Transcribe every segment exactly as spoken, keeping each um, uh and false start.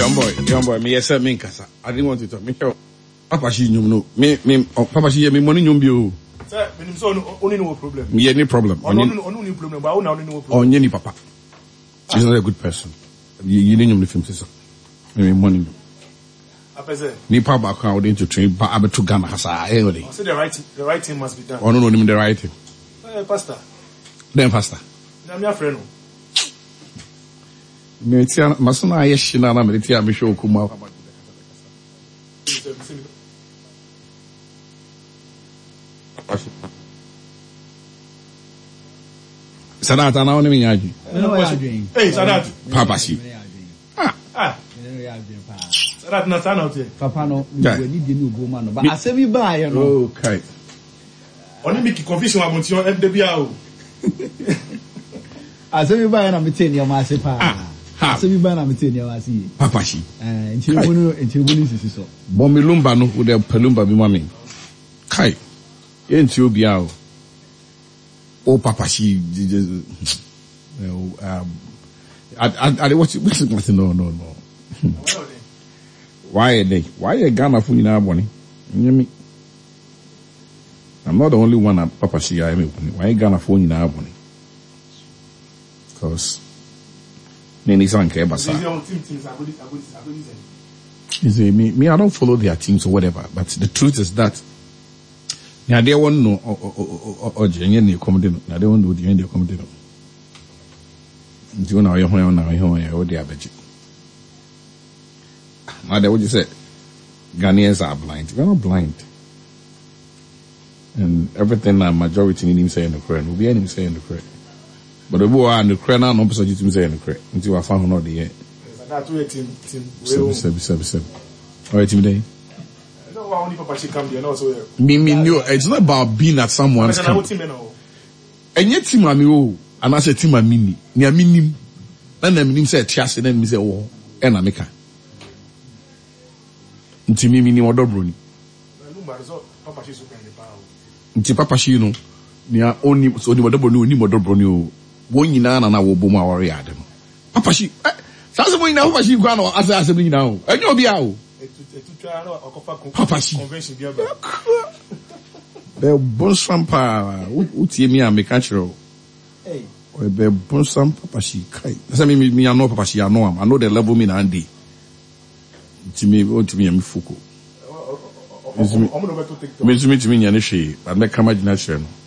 young boy, young boy, me yes, me kasa. I didn't want to talk. Me Papa she you know. Me me Papa she me money nyum bi o. Sir, me so only no problem. Me any problem. Only only problem, but only no problem. Only ni papa. She's not a good person. You you didn't nyum the film sister. Me money. Me papa can order to train but I to Ghana hasa eh odi. So the right the right thing must be done. Oh no no the right thing. Eh pastor. Then pastor. Na me afre no. Me tia masona aye shina na me tia me show kuma. Sadata na oni me nyaji. Hey Sadata. Papa si. Ah. Ah. Sadata na sana ote. Papa no we need the go man but asemi ba ye no. Okay. Oni make confusion about your M D B A o. Asemi ba ye na me tell you ma se pa. Asemi ba na me tell you ma si. Papa si. Eh nti wo no nti wo ni sisi so. Bon mi lumba no with the pelumba bi mami. Kai. Ye nti obi a o. Oh, Papa, she, um, I, I, I, what's it? No, no, no. Why are they? Why are Ghana for you now, Bonnie? I'm not the only one at Papa, she, I am. Why Ghana for you now, Bonnie? Because, Nene San Kebasa. You see, me, me, I don't follow their teams or whatever, but the truth is that. Now they won't know or or genuinely accommodate. Now they won't do the end accommodate. Do you know your home now? Your home, what they are budget. Now they would you say Ghanaians are blind. We're not blind. And everything that majority in him say in the correct, will be him say in the correct. But the boy and the correct now, no person to say in the correct until I found out the year. That's where team team. Seven seven seven seven. All right, team day. Only Papa she come there, no so. Me me no, it's not about being at someone's camp. And yet team ami o, and I say team ami ni, ni ami nim. Na na nim say tiase na mi say wo, e na meka. Nti mi mi ni odobro ni. Papa she so kan de pa o. Nti Papa she no, ni a oni so ni odobro ni oni odobro ni o. Wo nyina na na wo bom a wore ade no. Papa she, sa se mo nyina Papa she kwa no asa asa mo nyina o. Enyo obi a o. Papa she. The bonsam pa utie mi a me ka kire o. Hey. O be bonsam Papa she kai. Say me me I know Papa she I know am. I know the level me na andi. Ti me o ti me am fuko. Me ti me ti me nya ne hwe. But me kama gina kire no.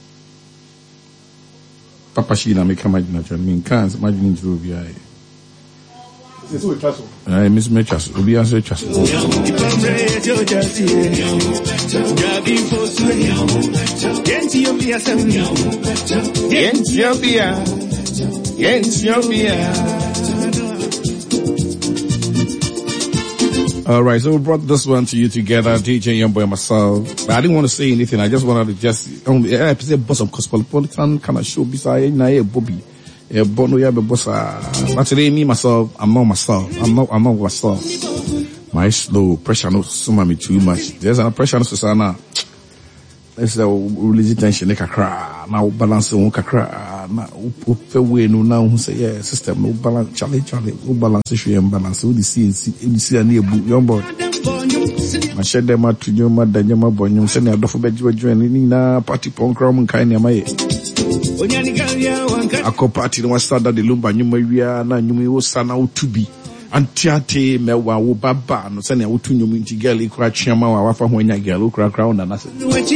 Papa she na me kama gina kire. Me kan imagine to be ai. It's so trust. I miss me trust. Obi answer trust. All right, so we brought this one to you together, D J Youngboy and myself. But I didn't want to say anything. I just wanted to just, um, yeah, I say boss of Cosmopolitan kind of show beside na Bobby. Yeah, Bono ya be bossa. But today, me myself, I'm not myself. I'm not. I'm not myself. My slow pressure not so me too much. There's a pressure no so na. Let's say release tension like a cry. Now balance on kakra. Na upe we no now who say yeah system no balance. Charlie Charlie no balance issue and balance. We see see see any young boy. My shed them out to you, my danyama boy. You send a dofo beji beji ni na party pon kram kai ni amaye. Ako party no wasada de lumba nyuma wia na nyuma wo sana utubi antiate mewa wo baba no se na wotu nyuma nti girl ikura chiama wa wafa ho anya girl ukura kra na na se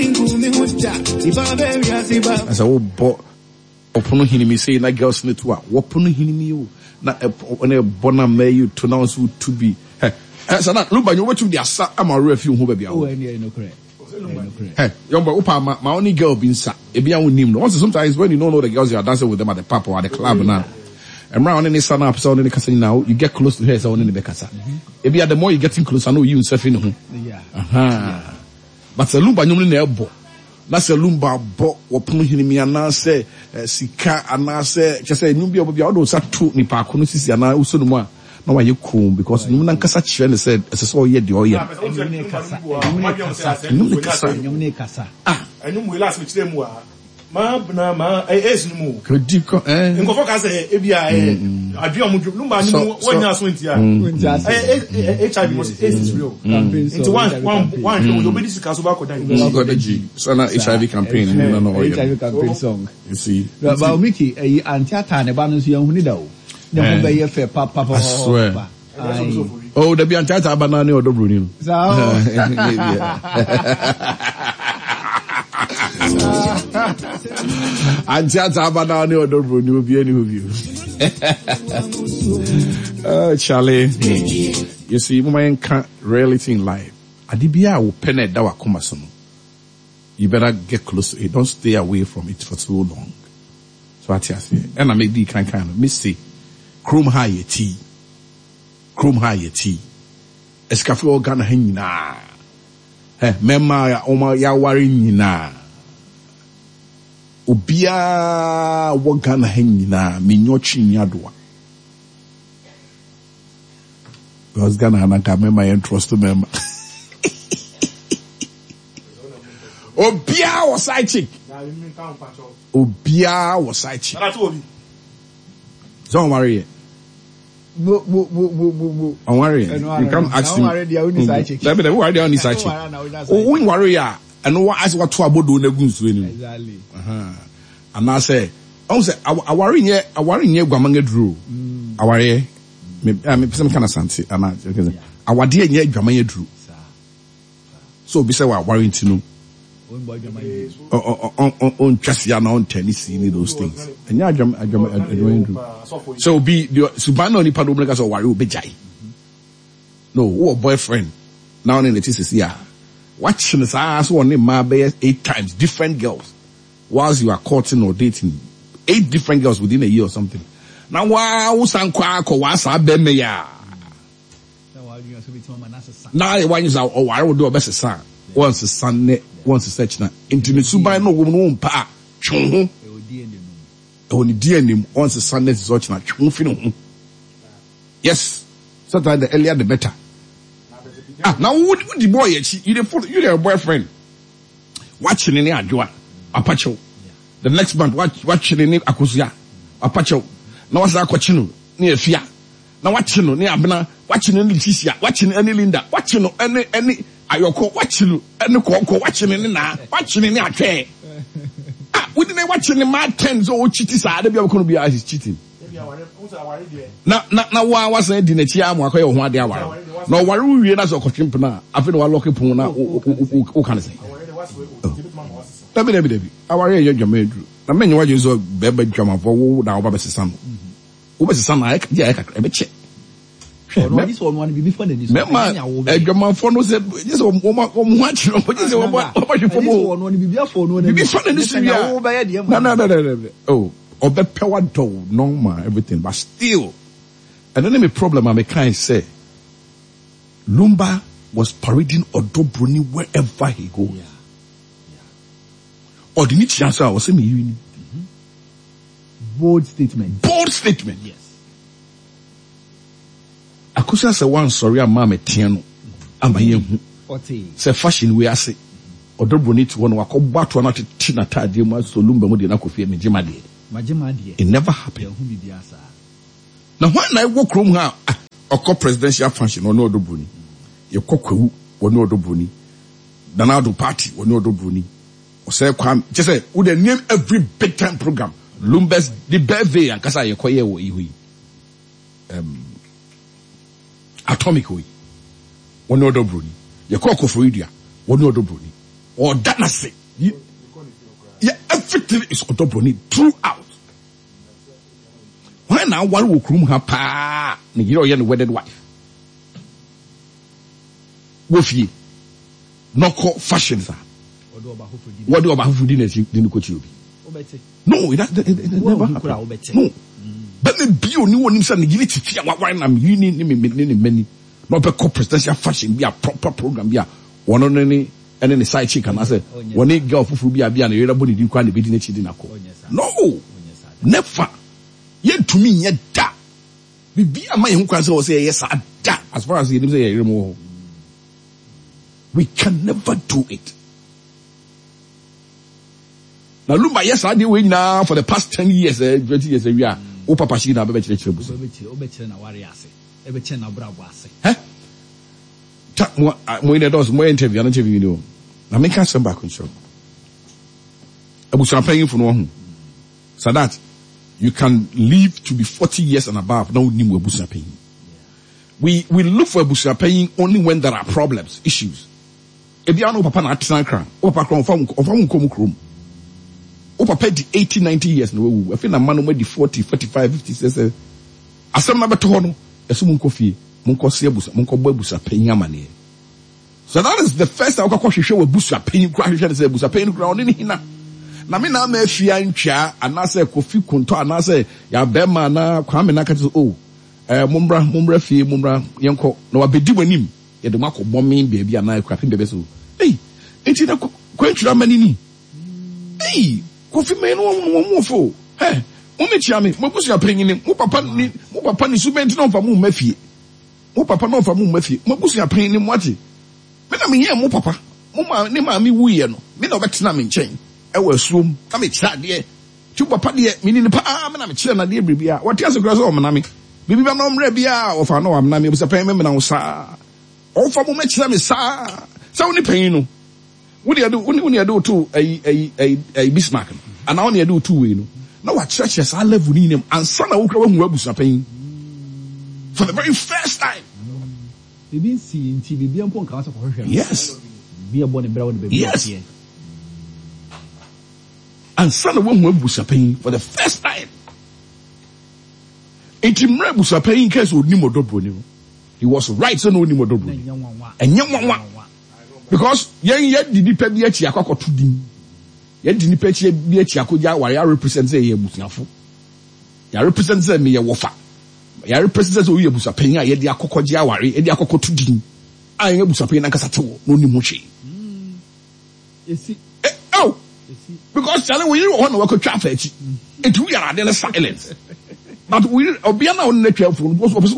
asa wo bo opono hinimi sei na girls ne to a wopono hinimi yo na na bona mayu to na so utubi he asa na lumba nyuma tu di asa ama refi ho ba bia wo any no correct. Hey, young boy, Upa, my, my only girl being sat. If you don't know, also sometimes when you don't know the girls, you are dancing with them at the pub or at the club now. And around any sun up, so on the casino now, you get close to her, so on in the Becassa. If you are the more you getting close, I know you surfing home. Yeah. Uh-huh. But the lumba, you know, bo. That's a lumba bo, or punishing me, and I say, Sika, and I say, just say, Nubia, but you all those are two, Nipa, Kunusi, and I also know more. No, you cool because you know Kasa Chen said as a so yet the oil. Ah, and you will last with them. ma na ma es no mo critical eh nko fo ka say e bia eh adwe omo lumba ni mo wanya so ntia eh H I V was is real campaign so one one one you be this ka so ba ko dan you got the G so na H I V campaign no no H I V campaign song you see ba Mickey eh antiata ne ba no so yan huni da o ne ho be ye fe papa papa oh the be antiata ba na ne odobro ni so antiata ba na ne odobro ni obi ani obi oh Charlie you see woman can't reality in life adibia wo pene da wakoma so no you better get close to it. Don't stay away from it for too long. So I tell you, and I make the kind kind of missy. Chrome high tea. Chrome high tea. Escafe organa hina. Eh, mema ya oma ya wari nina. Ubia organa hina. Minyochi nyadwa. Because Ghana hanaka mema ya trust member. Obia was side chick. Obia was side chick. Don't worry. Bo bo bo bo bo. Don't worry. You come ask me. Don't worry, they are only side chick. Let me worry, they are only side chick. Oh, we worry ya. And what as what to abodo na gunsu enu. Exactly. Uh-huh. And I say, I say, I worry nye, I worry nye guamange drew. I worry. Me, I me person kind of santi. And I, I worry nye guamange drew. So be say we worry to know. On on on just ya na on tennis ni those things. And ya jam jam adwin. So be the subano ni pado bleka so worry obejai. No, who boyfriend. Now in the thesis here. Watching this ass one in my bed eight times different girls whilst you are courting or dating. Eight different girls within a year or something. Now wow sankwa ko wasa be me ya. Now the one is oh I will do a best son. Once the son once the search na into the subai no woman pa twon ho. E woni die nim once the son is search na twon fi no ho. Yes. Sometimes the earlier the better. Ah, now what the boy you the you the boyfriend. Watching any adwa. Apacho. The next month watch watching any akosia. Apacho. Now what's that kwachino? Ni afia. Now watching no ni abena watching any Leticia, watching any Linda, watching any any ayoko watching any koko watching any na watching any atwe. Ah, we didn't watching the mad tens or cheating side be going to be as cheating. Na na na wa wa say di na chia mo akoye ho ade aware. Na ware wie na so kotwemp na afi na wa lock pon na o kan say. Dabi dabi dabi. Aware ye dwama edru. Na menye wa jesu be be dwama fo wo na wo ba besesa no. Wo besesa na e ya e kakra be che. No, this one one be before the this. Mema edwama fo no say this o mo mo achi no bo say wo ba wo hwe fo mo. This one one be before no. Be before the this ya. Na na na na. Oh. Or be power door, normal, everything, but still. And then the problem I can say, Lumba was parading Odo Bruni wherever he goes. Yeah. Yeah. Or the next answer was saying, mm-hmm. Bold statement. Bold statement. Yes. Akusa say one sorry, I'm a tiano. I'm a young. Say fashion we are say. Odo Bruni to one wako back one at Tina Tadia, so Lumba would not fear me, Jimadi. It never happened. Now when I walk home here, a co presidential function or no Dobruni, your cockoo or no Dobruni, Danado party or no Dobruni, or say, just say, would they name every big time program? Lumbes, the Beve, and Casa Yakoye, um, Atomic way, or no Dobruni, your cocoa for India, or no Dobruni, or Danase. Yeah, everything is Odobroni throughout. When now one will groom her pa, you know, wedded wife. With ye, no call fashion, sir. What do about who didn't didn't coach you? No, that never happened. No, but the bio new one himself, give it to fear what wine I'm union many, not be called presidential fashion, be a proper program, be a one on any. And then the side chick and I said, when they go for food, be a be an everybody didn't quite be in a No, never. Yet to me, yet that. We be a man who can say, yes, I that. As far as he didn't say, more. We can never do it. Now Lumba, yes, I did win now for the past ten years, uh, twenty years, we are. O Papa Shi na bebe chile chile busa. Bebe chile na wari ase. Bebe chile na bra wase. Huh? Ta mo mo ina dos mo interview, an interview you know. Na me can send back on show. Abusa paying for no one. So that you can live to be forty years and above. Now ni mo abusa paying. We we look for abusa paying only when there are problems, issues. Ebi anu papa na atena kra. O papa kra ofam ofam nkomu krom. O papa di eighty ninety years no wu. Afi na man no di forty forty-five fifty says asem na beto ho no. Esu mu nkofie. Mu nkosi abusa, mu nkobɔ abusa paying amane. So that is the first time I go hwehwe we abusa paying kra hwehwe say abusa paying kra oni ni hina. Na me na ma afia ntwa anase Kofi Konto anase ya bema na Kwame na kati oh eh mumbra mumbra fie mumbra yenko na wabedi wanim ye de makɔ bombing baby ana kwapin bebe so hey enti na kwantwura mani ni hey Kofi me no wo mo fo hey mo me chia me mo busu apanyin ni mo papa ni mo papa ni subenti no fa mo mafie mo papa no fa mo mafie mo busu apanyin ni mo ati me na me ye mo papa mo ma ni ma mi wuye no me na obetena me nkyɛn ewa suom na me kira de tu papa de me ni pa me na me kira na de bibia what ase kura so o na me bibia na omre bia o fa na o na me busa pen me na o sa o fa mo me kira me sa sa woni pen no woni ade woni ade to ai ai ai ai Bismarck ana woni ade to we no na wa kira kira sa level ni nem ansa na wo kura wo abusa pen for the very first time bibi si nti bibia mpo nka so ko hwehwe yes bibia bo ne bra wo ne bibia yes. And son of one who busapain for the first time. Intimre busapain case would nimo dobro. He was right, so no nimo dobro. And young one. Because young yet did the pet yet yakako to dim. Yet didn't pet yet yakoja where I represent a busafu. Ya represents me a wafa. Ya represents we busapain, yet yakoja wari, and yakoko to dim. I am busapain and casato, no nimochi. You see. Oh! Because Charlie, we don't want to work with traffic. It we are then silence. But we be now on the phone.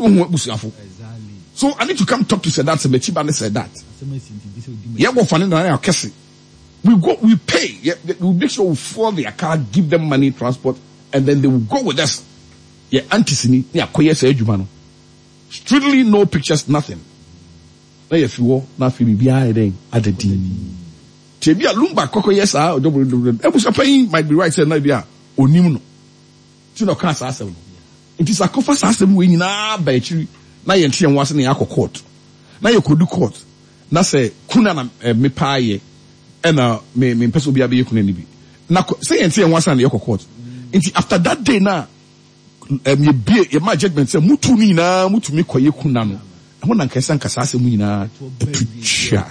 So I need to come talk to say that. Sebechibane said that. Yeah, we're finding that our case. We go, we pay. Yeah, we make sure we follow their car, give them money, transport, and then they will go with us. Yeah, antisini. Yeah, koye say jumano. Strictly no pictures, nothing. Now if you go, now if you be behind at the D. Tebia Lumba koko yes ah double double. Ebusa paying might be right say na bia onim no. Ti no kan sa asem no. It is a kofa sa asem we nyina ba echi na ye ntwe nwase na yakọ court. Na ye kodu court. Na say kuna na me paaye e na me me peso bia be kuna ni bi. Na say ye ntwe nwase na yakọ court. Nti after that day na em ye be ye ma judgment say mutu ni na mutu me koye kuna no. Ho na nkesa nkasa asem nyina etutwa.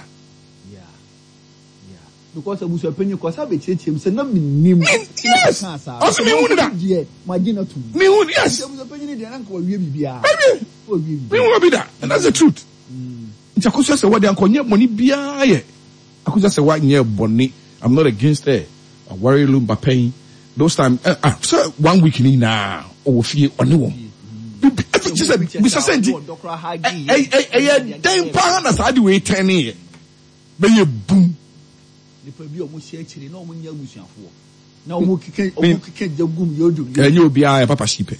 Because I was a penny because I be teaching say na minim yes also me won that magina to me won yes I was a penny dey na ko wie bibia me won be that and that's the truth nti akoso say what dey ankonye money bia ye akoso say what nye boni I'm not against her I worry Lumba paying those time uh, uh, so one week ni na o fie oni won just say be say eh eh eh den pa na sa de we ten ye be ye boom nipa bi o mo hye akiri na o mo nya abusuafo na o mo kike o mo kike jagum yodum enye obi a papa shipe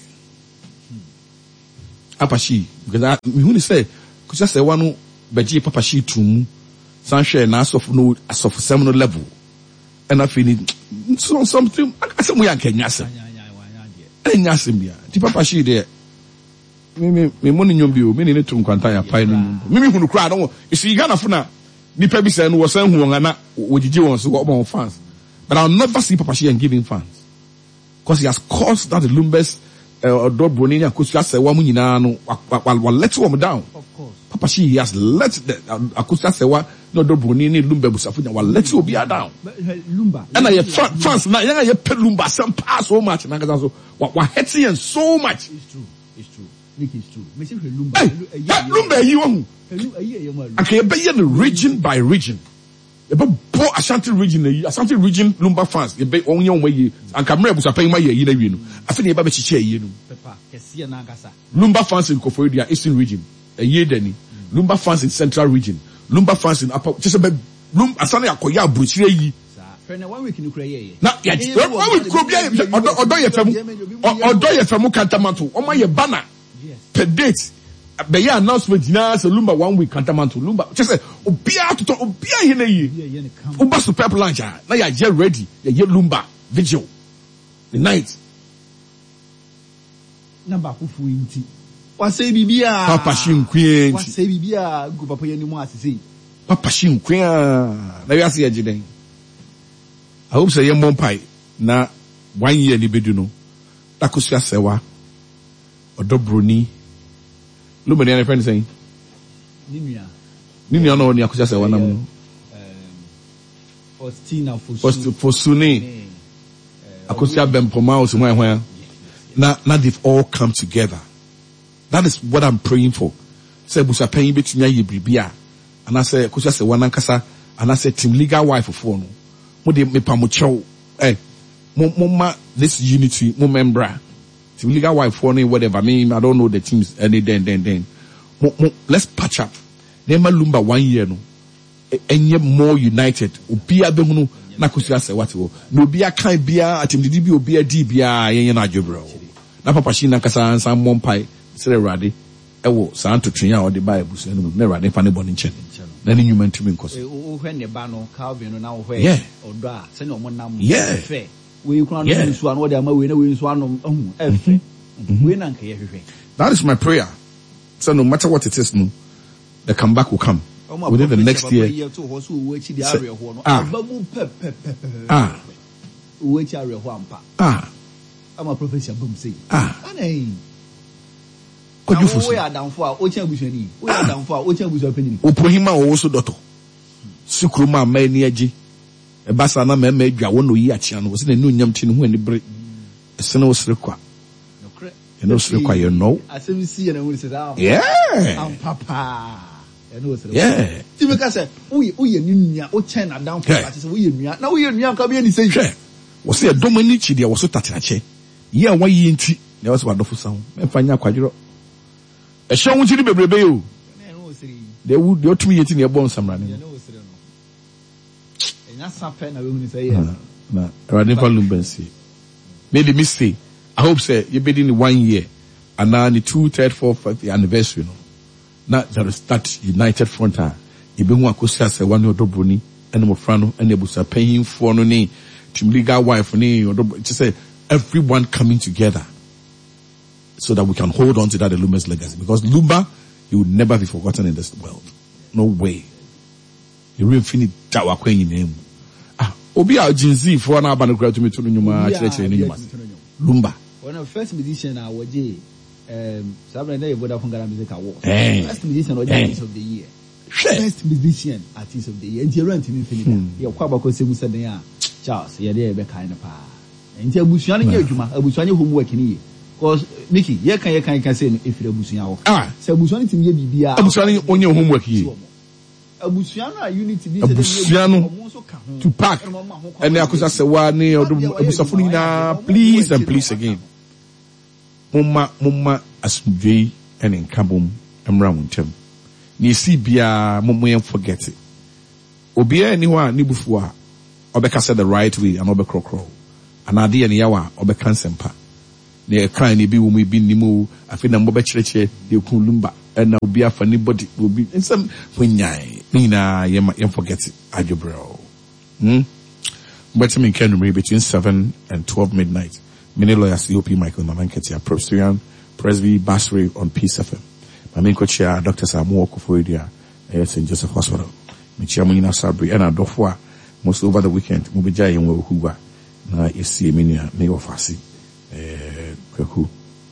papa shi because me hu ni say ko say wanu beji papa shi tum san hwe na asof no asof sem no level and I feel so something asem we anka nyase enya asem bia ti papa shi de me me me mo ni nyom bi o me ni ne tum kwanta ya pai no me me hu no kra no isi Ghana fo na nipa bi say no wo san hu won ana wojiji won so go fans but I'll never see Papa Shi and giving fans because he has caused that the Lumbers or dot Brunei and Akusia Sewa mu nyina no wa let them down. Of course Papa Shi he has let the Akusia Sewa no dot Brunei ni Lumba busafu wa let you be down. Lumba and I fans na ya pe Lumba some pass so much na so wa hurting and so much. It's true it's true Nick is true me say Lumba Lumba yi won okay be the region by region. Ebe bo Ashanti region na Ashanti region Lumba fans ebe onye onwe yi anka mre busa pen ma ye yi na wi no afi na eba be chiche yi no pepa kese na ngasa Lumba fans in Koforidua Eastern region eye dani Lumba fans in Central region Lumba fans in Upper just be Lumba asana yakoya abuchire yi one week in Ukraine. Now, yeah, one week could be Odo Yefemu, Odo Yefemu Cantamanto, or my banner per date. Be ya announcement na so Lumba one week Cantamanto Lumba. Just say Obia to Obia hene yi. Uba so pep lunch na ya get ready. Ya ye Lumba vigil. The night. Number fufu inti. Wa say bibia. Papa Shinkwe. Wa say bibia go papa ye ni mu asese. Papa Shinkwe. Na ya say agiden. I hope say ye monpai na one year ni bedu no. Takosia sewa. Odobroni. Lumba ni friend saying. Ninia. Ninia no ni akosia sewa na mu. Faustina Fosu. Post Fosuni. Akosia Bempoma o so hwan hwan. Now, now they've all come together. That is what I'm praying for. Say, Busa Penny Betunya Yibribia. And I say, Kusa se Wanankasa. And I say, Team Legal Wife of Fono. Mo de me pamucho. Eh, mo this unity, mo membra. Team Legal Wife Fono, whatever. I mean, I don't know the teams. Any then, then, then. Mo, mo, let's patch up. Nema Lumba one year no. Enye more united. Ubia Bemunu. Na Kusa se watu. No bia kai bia. Atim di bi obia di bia. Yenye na jobro. Na papa shi na kasa ansa mompai sere rade ewo santo twenya o de bible so no na rade fa ne boni nche na ne nyuma ntumi nkoso o hwe ne ba no Calvin no na o hwe odo a se ne o monam efe we kura no nsu an o de ama we na we nsu anom ahu efe we na nka ye hwehwe. That is my prayer. So no matter what it is no, the comeback will come within the next year. Ah ah ah I'm a professor boom say. Ah. Anay. What you for? We are down for o chen bushani. We are down for o chen bushani. Opohima o so doto. Sukruma ma ni agi. E basa na ma ma adwa wo no yi achia no. Wo se na nu nyam ti no hu ani bre. E se na wo sere kwa. No kre. You know sere kwa you know. Asem si na wo se da. Yeah. Am papa. E no sere. Yeah. Ti me ka se, wo ye wo ye nua, o chen na down for that se wo ye nua. Na wo ye nua ka be ni say. Wo se domani chi dia wo so tateache. Ye an wayi nti na wo se wadofo san me fanya kwadwiro e hye wo nti ni bebrebe o de wu de otumi yeti na e bon samra ne enya sape na we hu ni say ye na radin fa lumbensi maybe me say I hope say you be in one year and now the two third fourth fifth anniversary no na there is that united front ah e be hu akosia say one odobroni ene mo fra no ene busa panhimfo no ni Team Legal Wife ni odobroni just say everyone coming together so that we can hold on to that Luma's legacy. Because Lumba, he will never be forgotten in this world. No way. You really finish that way in name. Ah, Obi a Jinzi for an urban crowd to me to Numa, Lumba. When the first musician I was um Sabrina they would have Ghana Music Award. First musician artist of the year. First musician artist of the year. And you rent in Infinity. You're quite about to say there. Charles, you're there kind of pa. Nti abusuan nye adwuma abusuan nye homework ni because Mickey ye kan ye kan kan say if the abusuan wo ah say abusuan tim ye bibia abusuan onye homework yi abusuan na unity bi abusuan to pack and akosa se wa ni abusafo ni na please and please again mumma mumma asudwe ene nkabom emra wontem ni si bia mummo yen forget it obi ani ho a ni bufu a obeka say the right way and obekro kro anade ye ne yawa obeka nsempa ne kan ne bi wo mu bi nimu afi na mbobe kireche de kun Lumba na obi afa ni body obi nsem wonyai nina ye ye forget it ajobro hmm but me can remember between seven and twelve midnight many lawyers C O P Michael Namanketia Prosterian Presby Basri on Peace F M my main coach here Doctor Samuel Kufuria at Saint Joseph Hospital me chia munina Sabri and adofo a most over the weekend mo be jay yen wo huwa na esi emenia me ofasi eh kwaku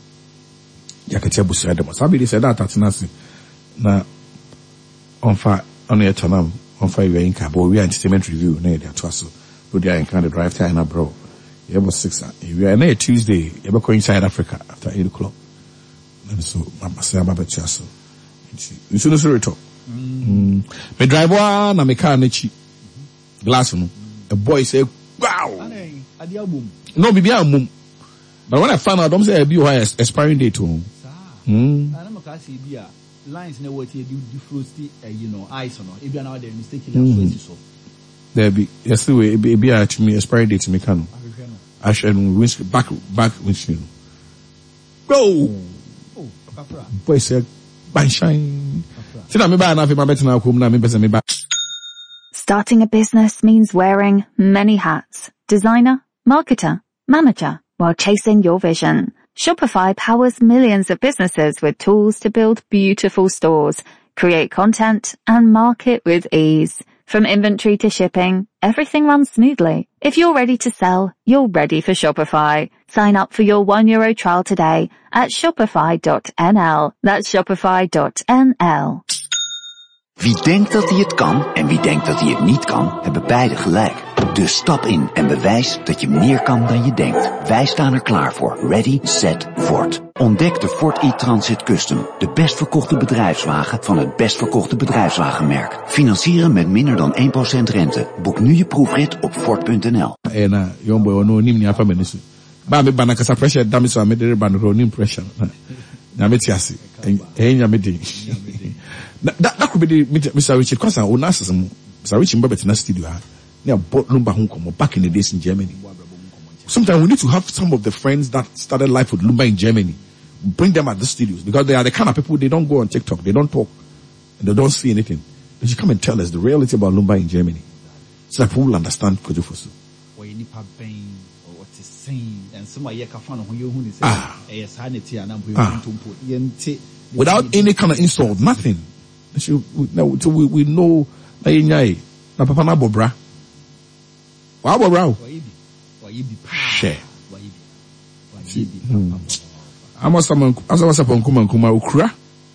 yakatia busa dem sabi dey say that atenase na onfa on your tanam onfa you in ka but we entertainment review na dey atwaso so dey in kind of drive time na bro you have six we are na Tuesday you be going inside Africa after eight o'clock and so mama say about chaso you should also return mm me driver na me car na chi glass no a boy say wow no bibi amum but when I found out don't say be why expiring date to hmm na me ka see bia lines na what you defrost you know ice no if you now they mistakenly so There be yes we be be at me expiry date me can. I should windscreen back back windscreen. Go. Oh, boy said by shine. Tina me ba na fi ma betina akom na me pese me ba. Starting a business means wearing many hats. Designer, marketer, manager, while chasing your vision. Shopify powers millions of businesses with tools to build beautiful stores, create content, and market with ease. From inventory to shipping, everything runs smoothly. If you're ready to sell, you're ready for Shopify. Sign up for your one euro trial today at shopify dot n l. That's shopify dot n l. Wie denkt dat hij het kan en wie denkt dat hij het niet kan, hebben beide gelijk. Dus stap in en bewijs dat je meer kan dan je denkt. Wij staan er klaar voor. Ready, set, Ford. Ontdek de Ford e-Transit Custom. De best verkochte bedrijfswagen van het best verkochte bedrijfswagenmerk. Financieren met minder dan één procent rente. Boek nu je proefrit op Ford punt n l. Eh na, jombo no nim ni afa menisu. Ba me bana kasa pressure dami so amedere ban ro nim pressure. Na metiasi. Eh nya medi. That that could be the Mister Richard because I own us some Mister Richard Mbabet in the studio. Near Lumba Hong Kong back in the days in Germany. Sometimes we need to have some of the friends that started life with Lumba in Germany. Bring them at the studios because they are the kind of people they don't go on TikTok, they don't talk, and they don't see anything. They should come and tell us the reality about Lumba in Germany. So that people will understand Kojofosu. Ah. Ah. Without any kind of insult, nothing. So we, we know na papa na bobra. Wa bobra. Share. Amo sama asa wasa pon kuma kuma ukura.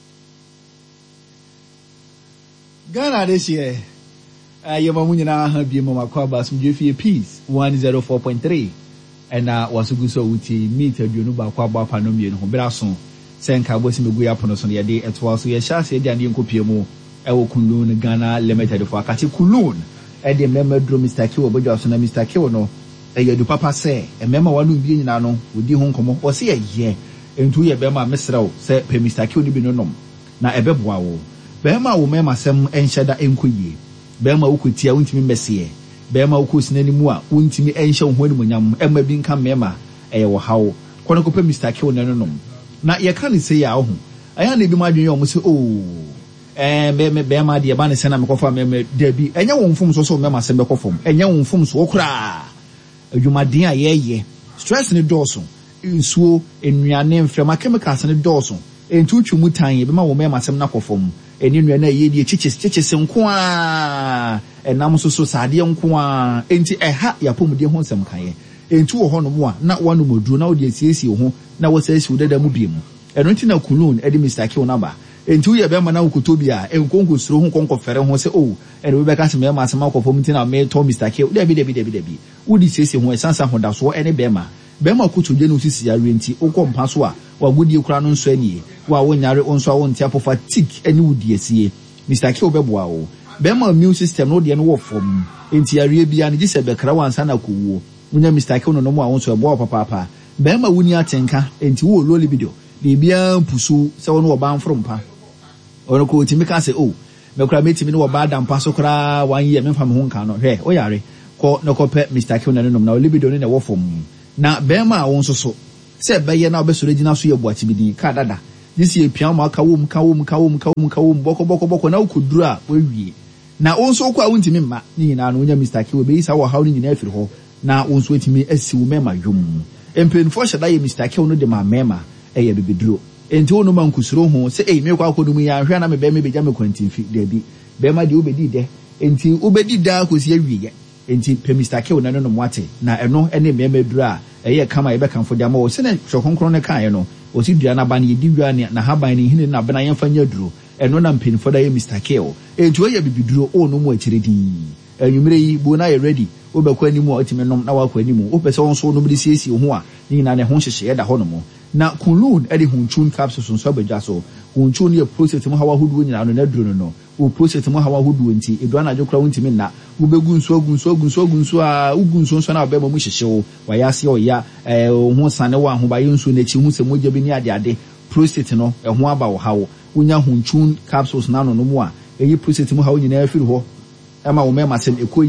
Ghana this year. Uh, you mamu nyina ha bi mama kwa ba sum jefi peace one oh four point three. And na wasugu so uti meet aduonu ba kwa ba pa no mie no bra so. Senka bosi megu ya pono so ne de etwa so ye sha se de ane nkopie mu e wo Kulun Ghana Limited for akati Kulun e de mema dro Mister K wo bodwa so na Mister K no e ye du papa se e mema wanu bi nyina no odi ho nkomo o se ye ye entu ye bema mesrew se pe Mister K oni bi no nom na e beboa wo bema wo mema sem enhyeda enkoyie bema wo kotia wontimi mese bema wo kosinani mu a wontimi enhye ho ani munyam e ma bi nka mema e ye wo hawo kono ko pe Mister K no nom na ye kan say ya ho aya na bi ma dwen yo mo se oh eh me me be ma de ba ne se na me kofa me me da bi enya won fom so so me ma se be kofom enya won fom so okra adwumaden a ye ye stress ne doso nsuo enuane mframa chemicals ne doso entutu mutan ye be ma wo me ma se na kofom eni nua na ye die chichis chichis nko a enam so so sade nko a enti eha ya pomde ho nsem kan ye entu wo ho no mo a na wanu moduru na wo de siesie ho na wo siesie wo dada mu biem eno nti na Kulun edi Mister K na ba entu ye be ma na wokotobi a enkonko suro ho konko fere ho se o eno we be ka se me ma se ma kofom nti na me to Mister K de bi de bi de bi de bi wo di siesie ho esansa ho da so ene be ma be ma kotoje no sisi ya renti okompa so a wa gudi kura no nso ani wa wo nyare onso a wo ntia pofa tik ani wudi asie Mister K obeboa wo be ma immune system no de no wo fom enti ya rie bia ne gise be kra wansa na kowo munya Mister K no no mo a wonso ebo papa papa be ma wuni atenka enti wo lo libido de bia mpusu se wo no oba mfrompa ono ko timi ka se o me kra metimi no oba dampa so kra wan ye me fam ho nka no hwe o yare ko no ko pe Mister K no no na libido ne wo fom na be ma wonso so se be ye na obesoro gina so ye buachi bidin ka dada disi e pian mo aka wo mka wo mka wo mka wo mka wo boko boko boko na ukoduru a wawie na wonso ko a wontimi mma ni nyina no nya Mister K we be isa wo hawo ni nyina afiri ho na wonso etimi asiwo mema dwom empenfo hyeda ye Mister K no de ma mema eye bibiduro enti wono man kusuro ho se eh me kwa akodu mu ya hwe na me be me beja me kwantimfi de bi be ma de obedi de enti obedi da kosi awie enti pe Mister K no no mwate na eno ene mema duro a eye kama ye be kanfo de ama wo se ne hwekonkron ne kan ye no o si dua na ba ne yedi dua ne na haban ne hine na bena yemfa nya duro eno na mpenfo da ye Mister K o enti oye bibiduro o no mu akiredi enwumre yi bo na ye ready obekwa animu a otime nom na wakwa animu opese won so no bi siesie ho a ni na ne ho hyehye da ho no mo na Kulun edi hunchun capsules nso abadwa so hunchun ye process mu hawa hudu nyina no na duro no no o process mu hawa hudu nti edua na jokra wontime na ubegu nso agu nso agu nso agu nso a ugu nso nso na ba mu hyehye wo waya se o ya eh ho sane wa ho ba ye nso na chi hu se moja bi ni ade ade process no e ho aba wo hawo unya hunchun capsules na no no mu a eyi process mu hawo nyina afiri ho ama wo mema sem ekoyie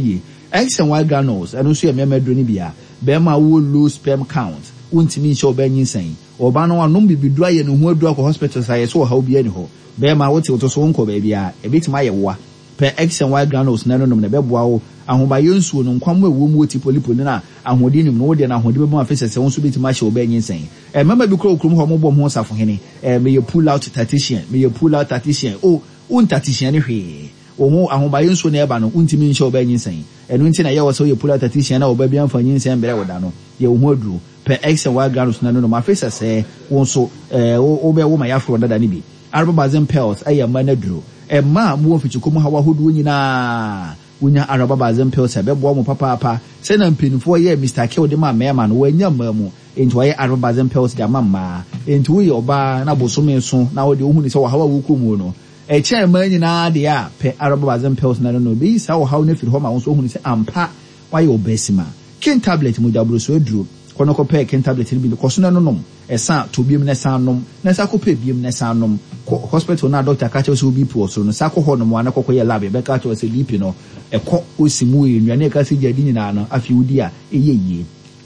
X and Y granules and also a member bia bema will lose sperm count untimi show benyin saying or bano no be dry and who do hospital say so how be anyhow bema what to so unko baby a bit my wa per X and Y granules na no no beboa ahobaye nsuo no nkwam ewu mu oti polipo na ahodi nim no de na ahodi be ma fese se won so bit ma show benyin saying e mama bi kro okrum ho mo bom ho safo hene e me you pull out tactician me you pull out tactician oh un tactician hwe oho ahobaye nsuo na eba no untimi nhyɛ benyin saying enu nti na ye wo so ye pull out tactician na oba bi amfa nyin saying bere woda no ye wo ho aduru per X and Y granules na no no ma fese se won so eh wo be wo ma yafro dada ni bi arabazem pills aye ma na duro e ma mo fichiko mu hawa hodo nyina unya arabazem pills e be bo mo papa papa se na mpinfo ye Mister Kill de ma mema no wanya mamu enti wo ye arabazem pills de mamma enti wo ye oba na bosome so na wo de ohunu se wo hawa wukumu no e che ma nyina de a pe arabazem pills na no bi sa wo hawo na firi ho ma wo so ohunu se ampa wa ye obesima kin tablet mu da bro so aduro kono ko pe kin tablet bi ko so na no nom esa to biem na sa nom na sa ko pe biem na sa nom hospital na doctor ka che so bi po so no sa ko ho nom ana kokko ye lab be ka che so B P no e ko osimu e nwane ka se jadi nyina no afi udi a eyeye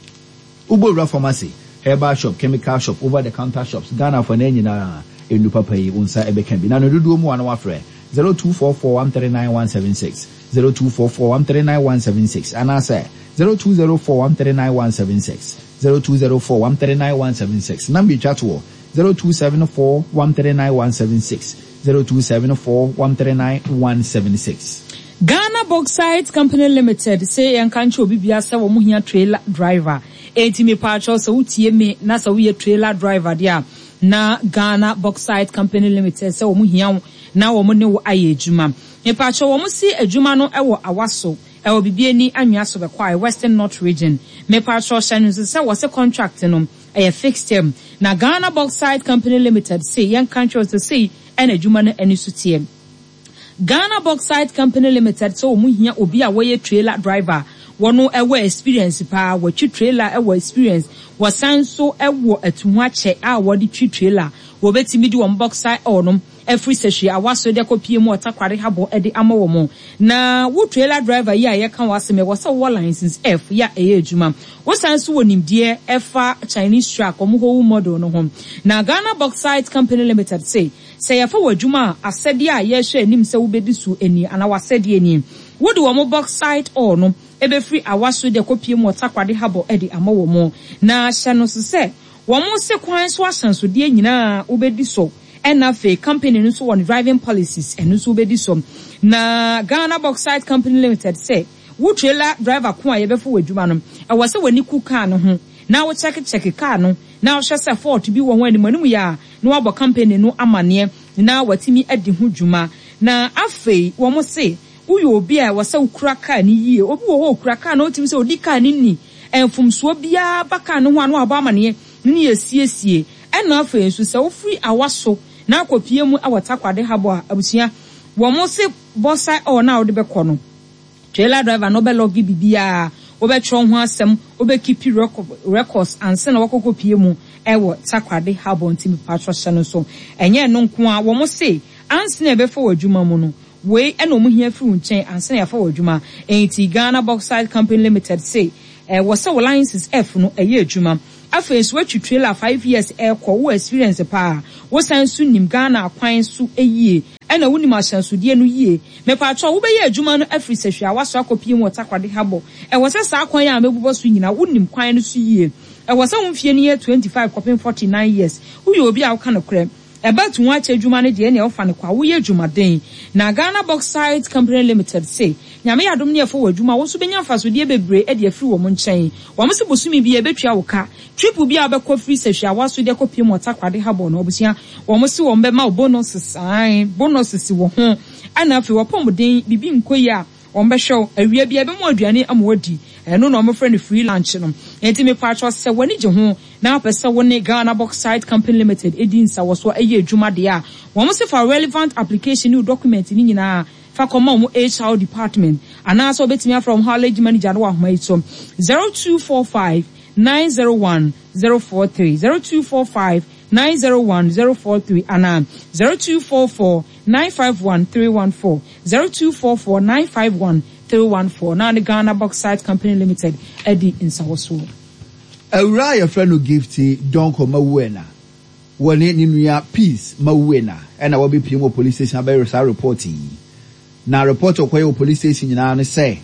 ubowura pharmacy herbal shop chemical shop over the counter shops Ghana for na nyina enu papa yi unsa e be kan bi na no dudu mu ana wa frɛ zero two four four one three nine one seven six zero two four four one three nine one seven six ana say zero two zero four one three nine one seven six zero two zero four one three nine one seven six number chat wo zero two seven four one three nine one seven six zero two seven four one three nine one seven six. Ghana Bauxite Company Limited say yan kanche obi bia se wo muhia trailer driver enti me pacho so utie me na so we trailer driver dia na Ghana Bauxite Company Limited se wo muhia na wo ne wo aye adwuma me pacho wo si adwuma no e wo awaso e wo bibie ni anwea so be kwai Western North region me pacho shanu se wo se contract no a fixed term na Ghana Bauxite Company Limited say yan kanche so say en adwuma no ani sutie Ghana Bauxite Company Limited so muhia obi a woye trailer driver wono ewo experience pa wachi trailer ewo experience wasan so ewo atuhu ache a wodi twi trailer wo betimi di won bauxite onom every session awaso de kopie mu otakware habo ede ama wo mo na wo trailer driver ya ye kan waseme wo se wo license F ya eye adwuma wo san so wonimdie efa Chinese truck omo ho model no ho na Ghana Bauxite Company Limited say say ya fa wadwuma asede a ye hwe anim se wo bedi su eni ana wasede eni wo de wo mo bauxite or no ebe free awaso de kopie mu otakware habo ede ama wo mo na hye no se wo mo se kwan so asanso de nyina wo bedi so ena fe company no so on driving policies eno so bedi so na Ghana Bauxite Company Limited say wo trailer driver ko a ye befo wadwuma no e wo se wani ku car no ho na wo check check car no na wo hye se fault bi wo ho ani manum ya na wo abo company no amane na watimi adi ho dwuma na afei wo mo se uyo obi a wo se ukura car ni yie obi wo ho ukura car na otimi se odi car ni ni enfumsuo bia baka no ho anu aba amane ni esiesie ena afei so se wo free awaso na akopie mu awatakwade habo a abusia wo mo se bossa o na wo de bekọ no trailer driver no be logi bibia wo be tro ho asem wo be keep records anse na wakokopie mu ewo takwade habo ntimi patrol no so enye no nko a wo mo se anse na be fa wadwuma mu no we ena omu hia fi unchen anse na ya fa wadwuma enti Ghana Bauxite Company Limited say eh wo se wo license F no eye adwuma afei so atwi trailer five years e ko wo experience pa wo san su nim Ghana akwan su eyie ena wo nim ahyanso de no yie me pa twa wo be ye adwuma no afri sehwe awaso akopie mu otakwade habo e wo se sa akwan a mebubo su nyina wo nim kwan no su yie e wo se wo mfie ne ye twenty-five kopin forty-nine years wo ye obi a wo ka no krem eba tu wa che adwuma ne de ne ofa ne kwa wo ye adwuma den na Ghana Bauxite Company Limited say nyame yadom ne efo wadwuma wo so benya faso de bebre e de afri wo mo nchen wo mo se bosumi bi e betua wo ka trip bi a bekọ free sehwe awaso de kopie mo takwade habo no obusia wo mo se wo mbe ma bonuses ai bonuses wo ho ana afi wo pomden bibi nkoyi a wo mbe hwew awia bi e be mo aduane amodi eno no mo friend free lunch no enti me patro se wani je ho na pese woni Ghana Bauxite Company Limited edin sa wo so eye adwuma de a wo mo se for relevant application new document ni nyina fa koma mo H R department ana so betimi from college manager no ahoma ito zero two four five nine zero one zero four three zero two four five nine zero one zero four three ana zero two four four nine five one three one four zero two four four nine five one three one four. Now the Ghana Bauxite Company Limited, Eddie in Sawoso. Uriah friend gifty Donko Mawena. One in New Peace Mawena. And I will be P M O police station about reporting. Now report of Kwayo police station in Anne say.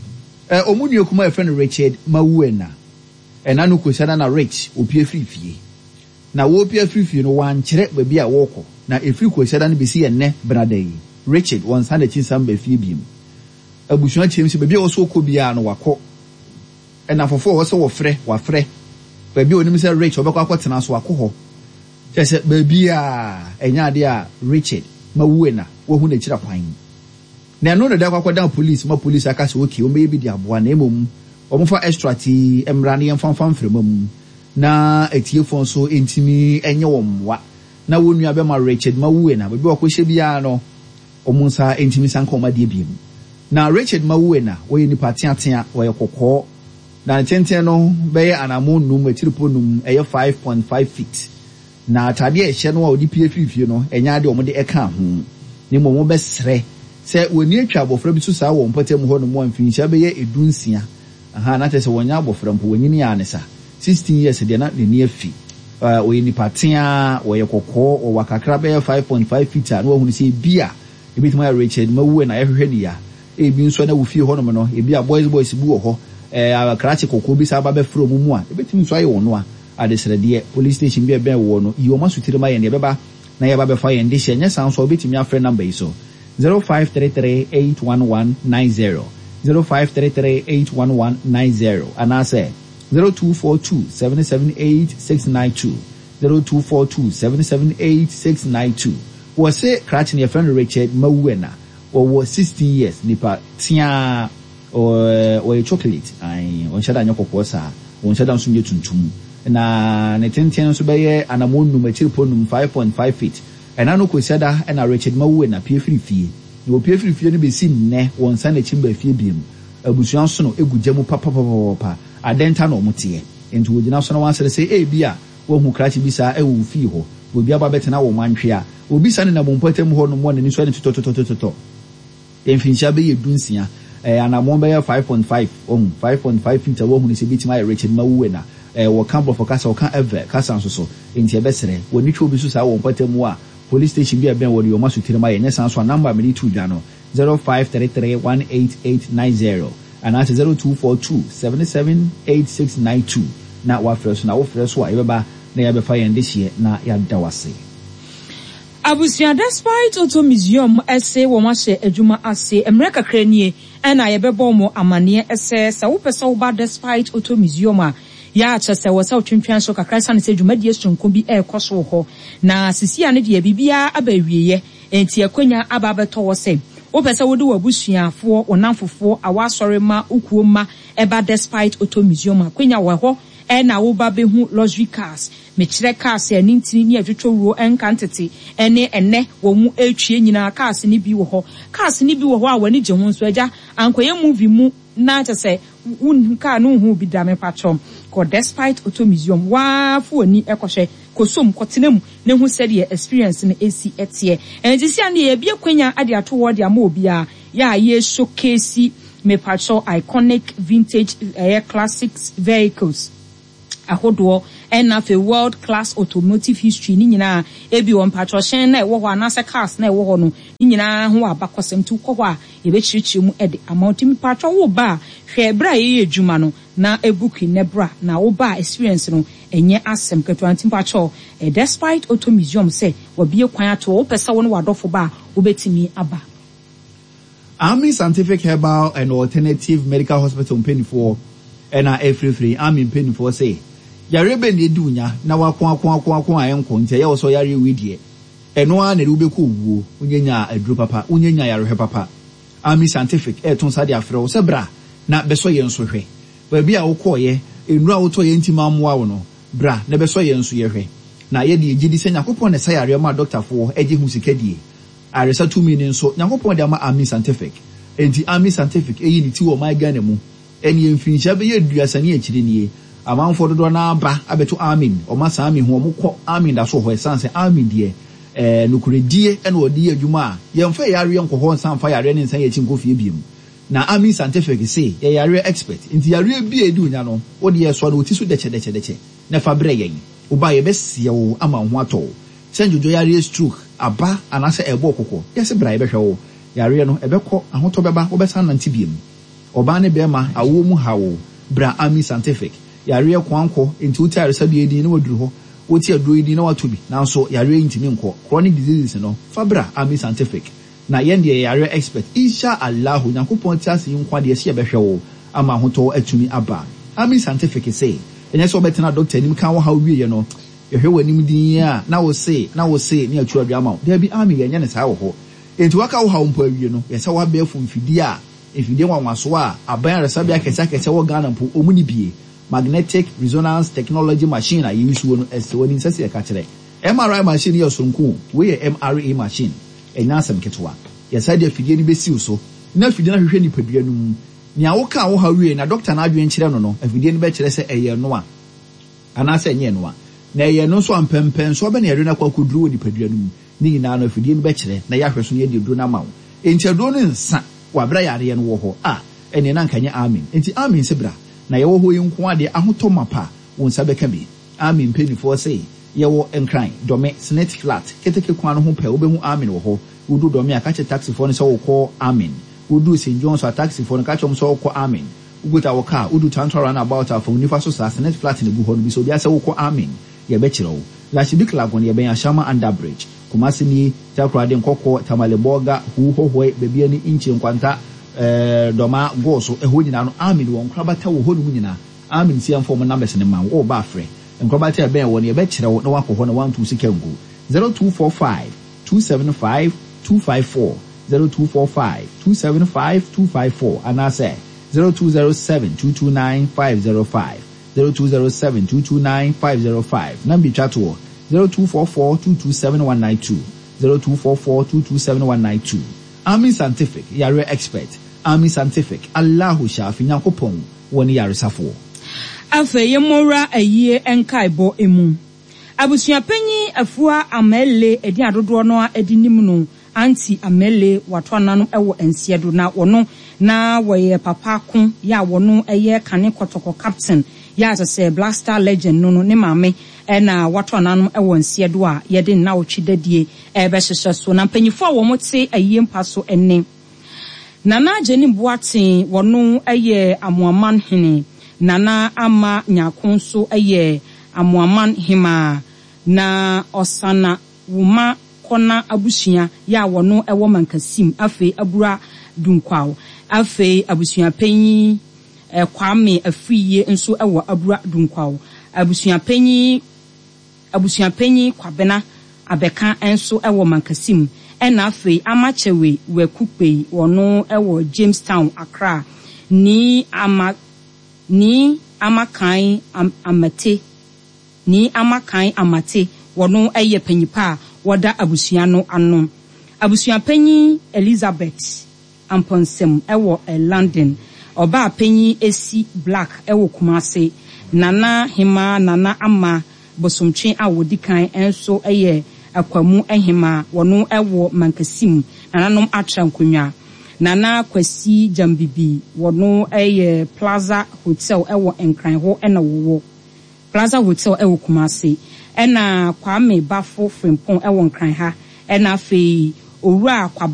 Uh, Omunio kuma friend Richard Mawena. And I know Kusana rich, Upia free fee. Now, Wopia free fee no one chere baby a walk. Now, if you Kusana be see a ne brade. Richard once had a chin some befibium. A bushman change baby also could be an wako. And now for four also fre, wa fre. Baby when Mister Rich or Baka Tanas wako. Just baby ah, and yadia Richard Mawena, who they chira pine. Now, no, the Daka down police, more police are cast wiki, or maybe the abuan emum. Omo for extra tea emrani and fan fan from na etie fon so intimi enye womwa na wonu abema Richard Mawena be bo kwehye bia no omo sa intimi sanka oma de biem na Richard Mawena we ni patiatia we kokko na tenten no be anamo num atiripo num eye five point five feet na atade e hye no a odi pie fifie no enya de omo de eka ho ni mo mo be sre se woni atwa bofra bi so sa wo mpatem ho no mo amfinhia be ye edunsia. Aha na tese wonya abofra mpo wonyini ya ne sa sixteen years de na ne ne afi uh we ni patia we yekokko o wakakra be five point five feet na wo hunu se bia e bitima Richard Mawuwe na yehwehwe dia e bi nso na wo fie ho no no e bia boys boys bu ho eh akrache kokko bi sa ba be fro mu mu a e bitimi so aye wo no a adesere de police station bi e be wo no iyo ma sutire ma ye ne beba na ye ba be fa ye ndi hye nya san so bitimi afre number iso zero five three three eight one one nine zero zero five three three eight one one nine zero and I say zero two four two seven seven eight six nine two zero two four two seven seven eight six nine two. Was say cracking your friend Richard Mawena or was sixteen years nipa tia or or a chocolate I on shada nyoko posa on shada sunye tuntum na ne tenten so beye anamon no machiripo num five point five feet and I know kwesada and a Richard Mawena pie free fee. You will pay free fee be seen ne one sign a chimber fee beam. A bushon sono egu jemu papa papa a denta no mutie. Into the national answer say, eh, bia, one who crash bisa a will fee ho, will be about better now one tria, will be sending a bompotem horn one and it's ready to to to to to. Infin shall be a dunsia, and I'm one by five point five, um, five point five feet a woman is a bit my Richard Mawena, a or camp for Casa or can't ever, Casa so, in Tiabessere, when you will be so I won't put them more. Police station be a ben where you must tell my yes answer number me two jano zero five three three one eight eight nine zero and answer zero two four two seven seven eight six nine two. Now what first now first what ever na ya be fire this year na ya dawase. Abusia despite Auto Museum essay wo ma she adwuma ase America kranie and na ye be bɔ mo amane esse sa wo pese wo ba despite Auto Museum a ya chese wo sa otwentwan so kakra sa ne se dwumadie sonko bi e koso ho na sisia ne de bibia abawieye enti akonya aba beto wo se wo pese wo de wabusuafo onamfofo awasore ma ukuoma eba despite Auto Museum akonya wo ho e na wo ba behu luxury cars me kire cars ani ntini ni adwotwo wo enkantete ene ene wo mu etwie nyina cars ni bi wo ho cars ni bi wo ho a wani je ho nso agya ankoye movie mu na chese un ka no hu bi da me patrom ko despite Auto Museum wa fu ani ekohwe kosom kotenam ne hu said ye experience ne ac etie enti sia ne ye bia kwanya ade ato wo de ama obi a ya ye showcase me patro iconic vintage uh, classics vehicles ahodo and na fe world class automotive history ni nyina e bi won patro hyen na e wo ho anase cars na e wo ho no ni nyina ho abakosem tu ko ho a ye be chirichiri mu e de amount mi patro wo ba hwe bra ye edwuma no na ebuki nebra na wo ba experience no enye asem keto antim patro e despite Auto Museum say wo bie kwan ato wo pesa wo no wadofo ba wo betimi aba. Army Scientific Herbal and Alternative Medical Hospital in for and I free free Army in for say yarebe ne dunya na wakon akon akon akon ayenko ntia ye so yare widie eno a na rube ko wuo unyenya aduru papa unyenya yarehwe papa. Army Scientific e ton sa de afre wo sebra na beso ye nso hwe ba bia wo koye enu a wo to ye ntima amwa wo no bra na beso ye nso ye hwe na ye de egidi se nyakopon ne sa yare ma doctor fo eje hu sikadie aresa two million so nyakopon de ma Army Scientific enti Army Scientific e yi ni ti wo my Ghana mu eni emfinsha be ye duasane e kire nie amanfo dodo na ba abeto Army o ma sa Army ho mo kɔ Army da so ho esanse Army de eh nukuredie ene odi adwuma a ye mfa yare nko ho nsan fa yare ne nsan ye chi nkofie biem na Army Scientific say ye yare expert nti yare bi edu nya no wo de ye so no ti so de che de che de che na fa bre yen wo ba ye besie wo ama ho ato senjojo yare stroke aba anase ebo kokko yes bra ye behwe wo yare no ebekọ ahoto beba wo besa nante biem oba ne bema awo mu hawo bra Army Scientific yare kwanko nti uti yare sabi edi na waduru ho woti aduro edi na watobi nanso yare ntimi nko chronic diseases no fa bra Army Scientific na yen de yare expert insha Allah Nyankopon ti ase nkwa de se behwe wo ama hoto atumi aba Army Scientific say enye so betena doctor nim kan wo ha wie ye no yehwe wanim din a na wo say na wo say ne atu adu ama there be Army yenye ne saa wo ho enti waka wo ha mpo awie no yesa wa be fu mfidi a mfidi wanwaso a aban resabia kesa kesa wo Ghana mpo omuni bie magnetic resonance technology machine a yisu no ese woni nsese e ka kire M R I machine ye sonku we M R I machine enya asem ketwa yesa de afidie ni besiw so na afidie na hwehwe ni padua num nia wo ka wo ha wie na doctor na adwen kire no no afidie ni be kire se eye no a ana se enye no a na eye no so ampempen so be na yare na kwakoduru ni padua num ni nyina na afidie ni be kire na yahwe so ne de duro na mawo enchedo no nsa wa bra yare no wo ho a ene na nkanye amen enti amen se bra na ye wo ho yinko ade ahoto mapa won sa be ka bi amen penifo say ye wo enkran dome snet flat keteke kwa no ho pe obehu amen wo ho udu dome akache taxi for no so wo call amen udu Saint John so taxi for no ka chom so wo call amen uguta wo car udu tantora na about afon nifa so sa snet flat ne bu ho no bi so bia se wo call amen ye be kire wo la shi bikla gon ye ben ashama under bridge kumasi ni takrade nkoko tamale boga hu ho ho be bia ni inchi nkwanta eh doma go so eho nyina no amen won krabata wo ho no nyina amen siam form numbers ne man wo ba frɛ nkrabata ben wo ne ye be kire wo na wakɔ na one two six kengo zero two four five two seven five two five four zero two four five two seven five two five four and I say zero two zero seven two two nine five zero five zero two zero seven two two nine five zero five number chat wo zero two four four two two seven one nine two zero two four four two two seven one nine two Army Scientific yare expert Army Scientific Allahu shafi Nyankopon woni yare safo afa yemora ayie enkaibo emu abusuapanyi afua amele edi adodo no edi nim no anti amele watwana no ewo ensiedo na wono na woye papa kun ya wono eye kane kotoko captain ya se Black Star legend no no ne mame na watwana no ewo ensiedo a yede na otwidadie ebe hyehyɛ so na panyifo a wo mote ayie mpaso enne nana Jenny Boatin wono eye amoaman hene nana ama nyakonso eye amoaman hima na osana wuma kona abusua ya wono ewo mankasim afi abura dunkwaw afi abusua panyi e kwame afiye nso ewo abura dunkwaw abusua panyi abusua panyi kwabena abeka enso ewo mankasim ena afi amachewe wekupe wono ewo Jamestown Accra ni ama ni amakan am, amate ni amakan amate wono eye panyipa wada abusua no ano abusua panyi Elizabeth Amponsem ewo e London oba panyi esi Black ewo Kumase nana hima nana ama bosomtwe awodikan enso eye akwamu ehima wono ewo mankasim nananom atra nkonwa nana kwasi jambibi wono eye Plaza Hotel ewo enkran ho ena wowo Plaza Hotel ewo Kumase ena Kwame Bafo Frimpong ewo nkran ha ena fe owura kwa